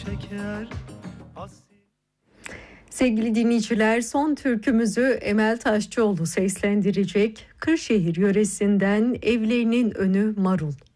şeker. Sevgili dinleyiciler, son türkümüzü Emel Taşçıoğlu seslendirecek. Kırşehir yöresinden Evlerinin Önü Marul.